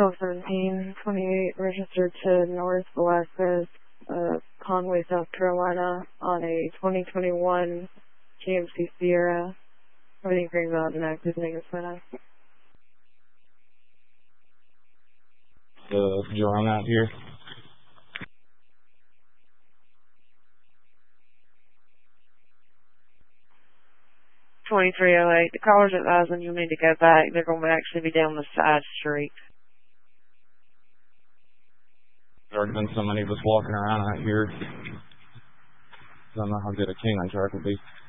1217-28 registered to North Velasquez, Conway, South Carolina on a 2021 GMC Sierra. Everything green valid and active, negative sign. You're on out here. 2308. The caller's advising you'll need to go back. They're going to actually be down the side street. There's already been somebody just walking around out here. I don't know how good a canine track would be.